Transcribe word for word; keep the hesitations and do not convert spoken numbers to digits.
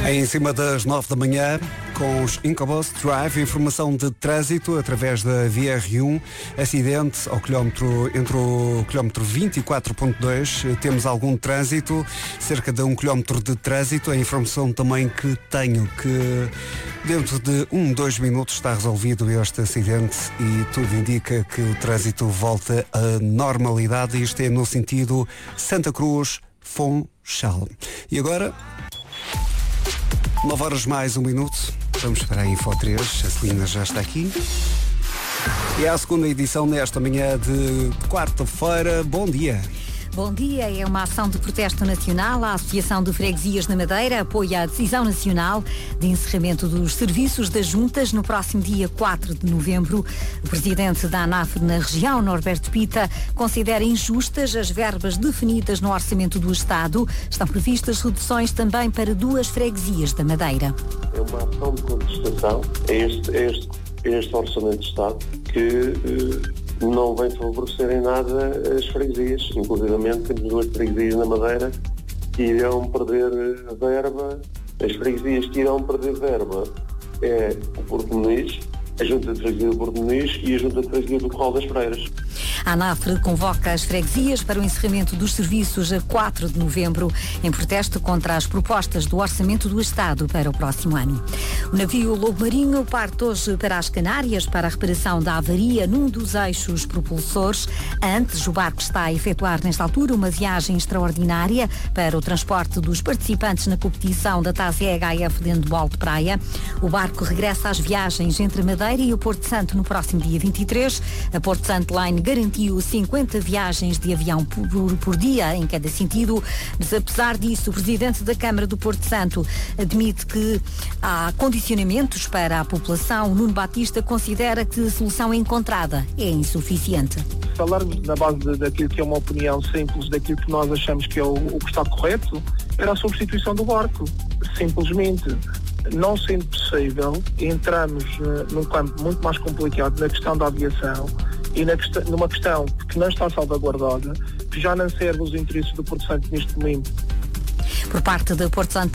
Em cima das nove da manhã, com os Incobus Drive, informação de trânsito através da via R um, acidente ao quilómetro, entre o quilómetro vinte e quatro ponto dois, temos algum trânsito, cerca de um quilómetro de trânsito. A informação também que tenho que dentro de um, dois minutos está resolvido este acidente e tudo indica que o trânsito volta à normalidade. Isto é no sentido Santa Cruz-Funchal. E agora... nove horas mais um minuto. Vamos para a Info três. A Celina já está aqui. E é a segunda edição nesta manhã de quarta-feira. Bom dia. Bom dia, é uma ação de protesto nacional. A Associação de Freguesias na Madeira apoia a decisão nacional de encerramento dos serviços das juntas no próximo dia quatro de novembro. O presidente da ANAF na região, Norberto Pita, considera injustas as verbas definidas no orçamento do Estado. Estão previstas reduções também para duas freguesias da Madeira. É uma ação de contestação a este, a este, a este orçamento de Estado que... Uh... não vem favorecer em nada as freguesias. Inclusivamente temos duas freguesias na Madeira que irão perder verba. As freguesias que irão perder verba é o Porto Muniz, a Junta de Freguesia do Porto Muniz e a Junta de Freguesia do Corral das Freiras. A ANAF convoca as freguesias para o encerramento dos serviços a quatro de novembro, em protesto contra as propostas do Orçamento do Estado para o próximo ano. O navio Lobo Marinho parte hoje para as Canárias para a reparação da avaria num dos eixos propulsores. Antes, o barco está a efetuar, nesta altura, uma viagem extraordinária para o transporte dos participantes na competição da T A S E H F de handball de praia. O barco regressa às viagens entre a Madeira e o Porto Santo no próximo dia vinte e três. A Porto Santo Line garantiu cinquenta viagens de avião por, por dia em cada sentido, mas apesar disso o Presidente da Câmara do Porto Santo admite que há condicionamentos para a população. Nuno Batista considera que a solução encontrada é insuficiente. Falarmos na base de, daquilo que é uma opinião simples, daquilo que nós achamos que é o, o que está correto, era a substituição do barco. Simplesmente, não sendo possível, entramos uh, num campo muito mais complicado na questão da aviação e na questão, numa questão que não está salvaguardada, que já não serve os interesses do Porto Santo neste momento. Por parte da Porto Santo